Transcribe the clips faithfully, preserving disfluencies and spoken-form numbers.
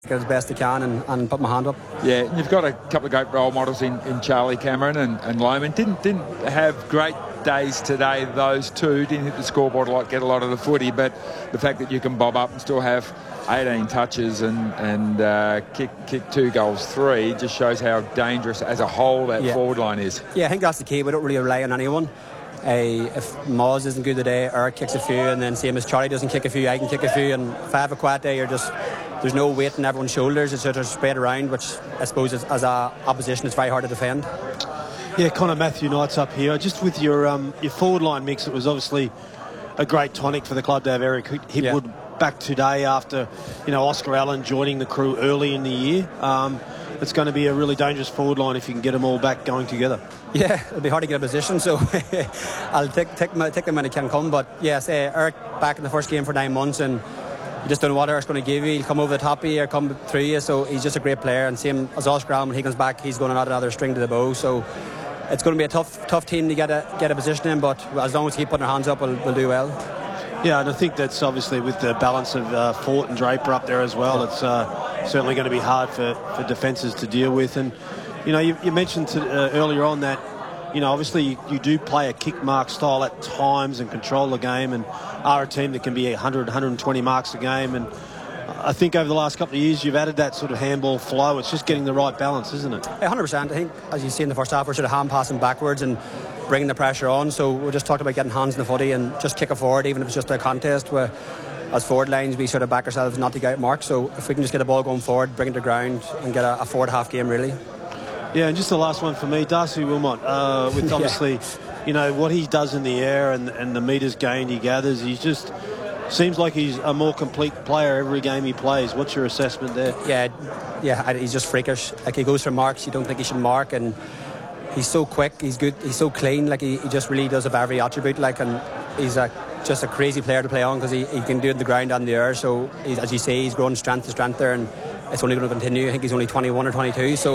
get as best I can and, and put my hand up. Yeah, you've got a couple of great role models in, in Charlie Cameron and, and Loman. Didn't didn't have great days today, those two. Didn't hit the scoreboard a lot, get a lot of the footy, but the fact that you can bob up and still have eighteen touches and, and uh, kick kick two goals, three, just shows how dangerous as a whole that yeah. forward line is. Yeah, I think that's the key. We don't really rely on anyone. Uh, if Moz isn't good today, Eric kicks a few, and then same as Charlie doesn't kick a few, I can kick a few, and if I have a quiet day, you're just there's no weight on everyone's shoulders. It's just spread around, which I suppose is, as a opposition it's very hard to defend. Yeah, Connor, Matthew Knight's up here. Just with your um, your forward line mix, it was obviously a great tonic for the club to have Eric Hipwood yeah. back today after, you know, Oscar Allen joining the crew early in the year. Um, it's going to be a really dangerous forward line if you can get them all back going together. Yeah, it'll be hard to get a position, so I'll take, take, my, take them when it can come. But yes, uh, Eric back in the first game for nine months, and you just don't know what Eric's going to give you. He'll come over the top of you or come through you, so he's just a great player. And same as Oscar Allen, when he comes back, he's going to add another string to the bow. So it's going to be a tough tough team to get a get a position in, but as long as we keep putting our hands up, we'll, we'll do well. Yeah, and I think that's obviously with the balance of uh, Fort and Draper up there as well, it's uh, certainly going to be hard for, for defences to deal with. And, you know, you, you mentioned to, uh, earlier on that, you know, obviously you, you do play a kick mark style at times and control the game and are a team that can be one hundred, one hundred twenty marks a game. And I think over the last couple of years you've added that sort of handball flow. It's just getting the right balance, isn't it? one hundred percent. I think, as you see in the first half, we're sort of hand passing backwards and bringing the pressure on. So we just talked about getting hands in the footy and just kick it forward, even if it's just a contest where as forward lines we sort of back ourselves not to get out marked. So if we can just get the ball going forward, bring it to ground and get a, a forward half game really. Yeah, and just the last one for me, Darcy Wilmot, uh, with obviously, yeah. you know, what he does in the air and, and the metres gained he gathers, he just seems like he's a more complete player every game he plays. What's your assessment there? Yeah, yeah, he's just freakish. Like, he goes for marks you don't think he should mark, and he's so quick, he's good, he's so clean, like he, he just really does have every attribute, like, and he's a, just a crazy player to play on because he, he can do it in the ground and the air. So he's, as you say, he's growing strength to strength there, and it's only going to continue. I think he's only twenty-one or twenty-two, so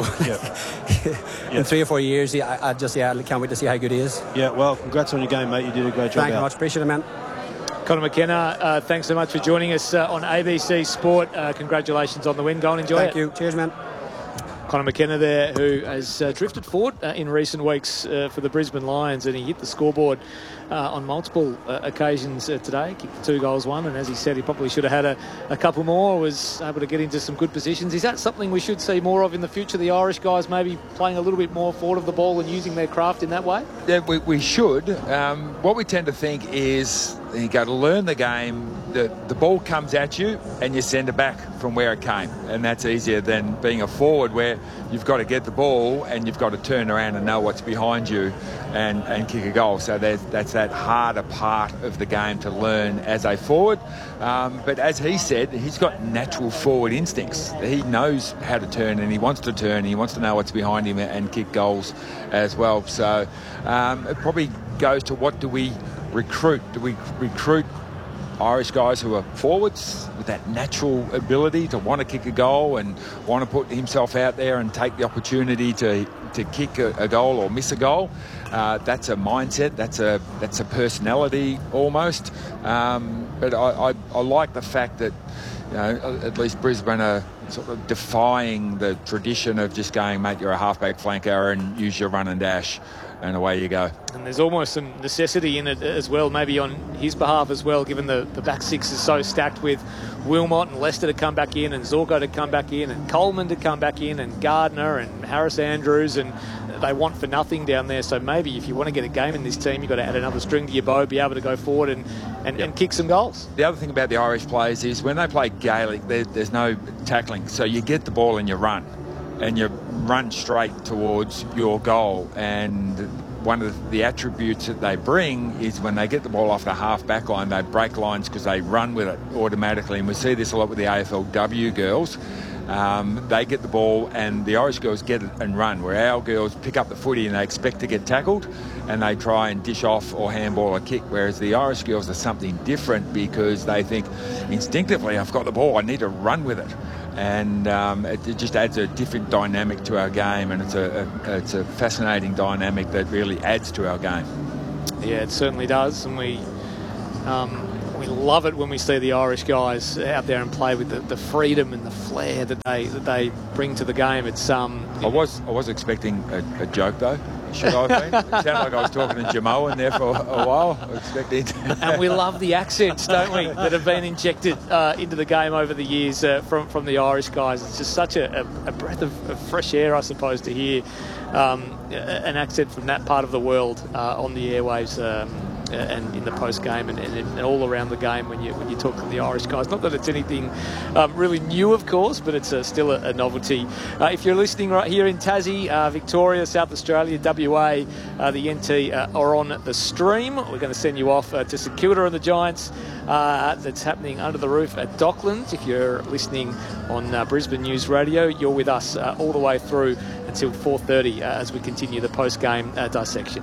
yeah. in three or four years he, I, I just yeah I can't wait to see how good he is. Yeah, well, congrats on your game, mate. You did a great job. Thank you very much, appreciate it, man. Conor McKenna, uh, thanks so much for joining us uh, on A B C Sport. Uh, congratulations on the win. Go and enjoy Thank it. Thank you. Cheers, man. Conor McKenna there, who has uh, drifted forward uh, in recent weeks uh, for the Brisbane Lions, and he hit the scoreboard uh, on multiple uh, occasions uh, today. Kicked two goals, one, and as he said, he probably should have had a, a couple more, was able to get into some good positions. Is that something we should see more of in the future, the Irish guys maybe playing a little bit more forward of the ball and using their craft in that way? Yeah, we, we should. Um, what we tend to think is you go to learn the game, the, the ball comes at you and you send it back from where it came, and that's easier than being a forward where you've got to get the ball and you've got to turn around and know what's behind you and, and kick a goal. So that's that harder part of the game to learn as a forward. Um, but as he said, he's got natural forward instincts. He knows how to turn and he wants to turn. He wants to know what's behind him and kick goals as well. So um, it probably goes to what do we recruit? Do we recruit Irish guys who are forwards with that natural ability to want to kick a goal and want to put himself out there and take the opportunity to to kick a, a goal or miss a goal? Uh, that's a mindset. That's a that's a personality almost. Um, but I, I, I like the fact that, you know, at least Brisbane are sort of defying the tradition of just going, mate, you're a halfback flanker and use your run and dash. And away you go. And there's almost some necessity in it as well, maybe on his behalf as well, given the, the back six is so stacked with Wilmot and Lester to come back in and Zorko to come back in and Coleman to come back in and Gardner and Harris Andrews, and they want for nothing down there. So maybe if you want to get a game in this team, you've got to add another string to your bow, be able to go forward and, and, yep. and kick some goals. The other thing about the Irish players is when they play Gaelic, there, there's no tackling. So you get the ball and you run. And you run straight towards your goal. And one of the attributes that they bring is when they get the ball off the half-back line, they break lines because they run with it automatically. And we see this a lot with the A F L W girls. Um, they get the ball and the Irish girls get it and run, where our girls pick up the footy and they expect to get tackled and they try and dish off or handball a kick, whereas the Irish girls are something different because they think instinctively, I've got the ball, I need to run with it. And um, it, it just adds a different dynamic to our game, and it's a, a it's a fascinating dynamic that really adds to our game. Yeah, it certainly does, and we um, we we love it when we see the Irish guys out there and play with the, the freedom and the flair that they that they bring to the game. It's um. I was I was expecting a, a joke though. Should I have been? It sounded like I was talking to Jamoan there for a while. I expected. And we love the accents, don't we, that have been injected uh, into the game over the years uh, from from the Irish guys. It's just such a, a, a breath of, of fresh air, I suppose, to hear um, an accent from that part of the world uh, on the airwaves. Um, and in the post game and, and, and all around the game when you when you talk to the Irish guys. Not that it's anything um, really new, of course, but it's uh, still a, a novelty. Uh, if you're listening right here in Tassie, uh, Victoria, South Australia, W A, uh, the N T uh, are on the stream. We're going to send you off uh, to St Kilda and the Giants. Uh, that's happening under the roof at Docklands. If you're listening on uh, Brisbane News Radio, you're with us uh, all the way through until four thirty uh, as we continue the post-game uh, dissection.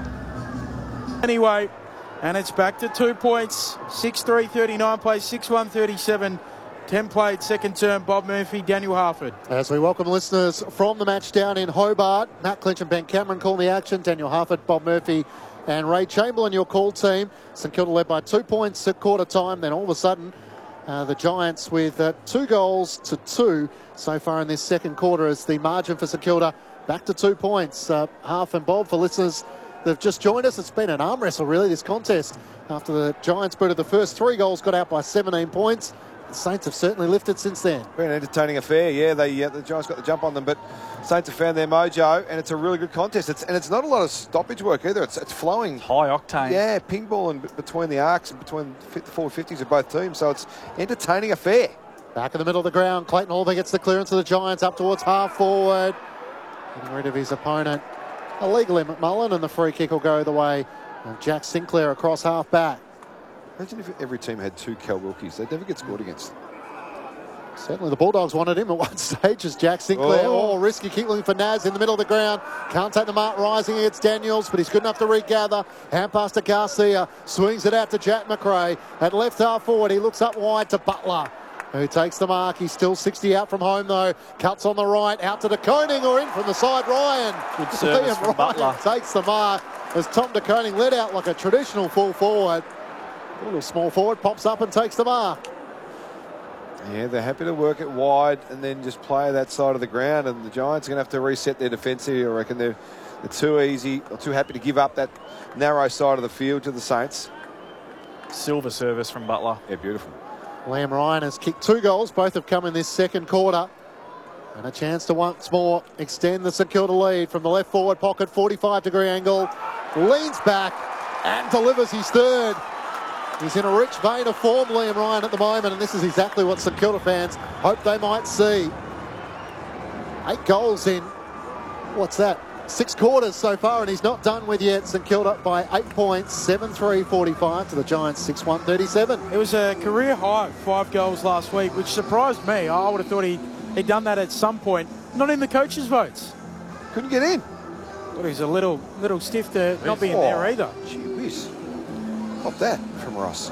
Anyway, and it's back to two points. six three thirty-nine plays, six one thirty-seven. ten played, second term, Bob Murphy, Daniel Harford. As we welcome listeners from the match down in Hobart, Matt Clinch and Ben Cameron calling the action. Daniel Harford, Bob Murphy and Ray Chamberlain, your call team. St Kilda led by two points at quarter time. Then all of a sudden, uh, the Giants with uh, two goals to two so far in this second quarter as the margin for St Kilda back to two points. Uh, Harf and Bob, for listeners they've just joined us, it's been an arm wrestle, really, this contest. After the Giants booted the first three goals, got out by seventeen points. The Saints have certainly lifted since then. Been an entertaining affair, yeah. They, yeah, the Giants got the jump on them, but Saints have found their mojo, and it's a really good contest. It's, and it's not a lot of stoppage work either. It's, it's flowing. High octane. Yeah, ping ball and between the arcs and between the forward fifties of both teams. So it's entertaining affair. Back in the middle of the ground, Clayton Alder gets the clearance of the Giants up towards half forward. Getting rid of his opponent. Illegally McMullen, and the free kick will go the way of Jack Sinclair across half back. Imagine if every team had two Cal Wilkies. They'd never get scored against. Certainly the Bulldogs wanted him at one stage as Jack Sinclair. Oh, oh risky kick looking for Naz in the middle of the ground. Can't take the mark rising against Daniels, but he's good enough to regather. Hand pass to Garcia. Swings it out to Jack McRae. At left half forward, he looks up wide to Butler, who takes the mark. He's still sixty out from home, though. Cuts on the right, out to De Koning, or in from the side, Ryan. Good service from Ryan Butler. Takes the mark as Tom De Koning led out like a traditional full forward. A little small forward pops up and takes the mark. Yeah, they're happy to work it wide and then just play that side of the ground. And the Giants are going to have to reset their defence here. I reckon they're, they're too easy, or too happy to give up that narrow side of the field to the Saints. Silver service from Butler. Yeah, beautiful. Liam Ryan has kicked two goals. Both have come in this second quarter. And a chance to once more extend the St Kilda lead from the left forward pocket, forty-five degree angle. Leans back and delivers his third. He's in a rich vein of form, Liam Ryan, at the moment, and this is exactly what St Kilda fans hope they might see. Eight goals in, what's that, six quarters so far, and he's not done with yet. St Kilda by eight points, seven three forty-five to the Giants, six one thirty-seven. It was a career high, five goals last week, which surprised me. I would have thought he'd, he'd done that at some point. Not in the coaches' votes. Couldn't get in. Thought he's a little little stiff to not be in there either. Gee whiz. Pop that from Ross.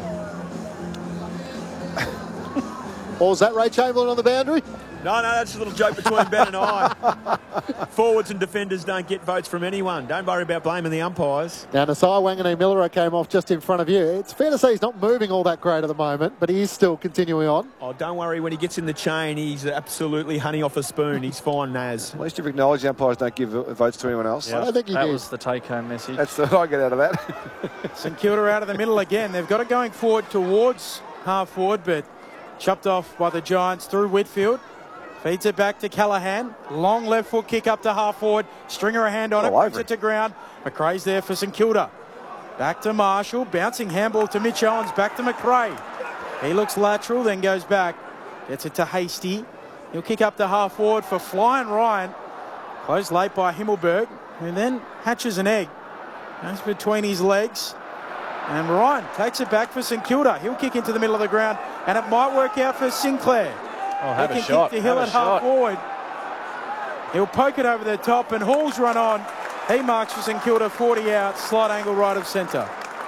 Or was that Ray Chamberlain on the boundary? No, no, that's a little joke between Ben and I. Forwards and defenders don't get votes from anyone. Don't worry about blaming the umpires. Now, Nasai Wanganeen-Miller came off just in front of you. It's fair to say he's not moving all that great at the moment, but he is still continuing on. Oh, don't worry. When he gets in the chain, he's absolutely honey off a spoon. He's fine, Naz. At least you've acknowledged the umpires don't give votes to anyone else. Yeah, I don't think he that did. was the take-home message. That's what I get out of that. St Kilda out of the middle again. They've got it going forward towards half forward, but chopped off by the Giants through Whitfield. Feeds it back to Callaghan. Long left foot kick up to half forward. Stringer a hand on it. Puts it to ground. McRae's there for St Kilda. Back to Marshall. Bouncing handball to Mitch Owens. Back to McRae. He looks lateral, then goes back. Gets it to Hasty. He'll kick up to half forward for Flying Ryan. Closed late by Himmelberg, who then hatches an egg. Goes between his legs. And Ryan takes it back for St Kilda. He'll kick into the middle of the ground, and it might work out for Sinclair. Oh, have he a can shot. kick the hill have at half forward. He'll poke it over the top, and Hall's run on. He marks for St Kilda, forty out, slight angle right of centre.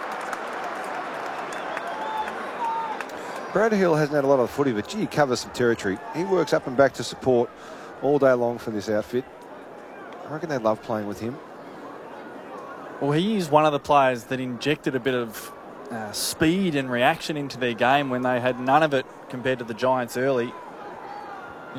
Brad Hill hasn't had a lot of footy, but gee, he covers some territory. He works up and back to support all day long for this outfit. I reckon they love playing with him. Well, he is one of the players that injected a bit of uh, speed and reaction into their game when they had none of it compared to the Giants early.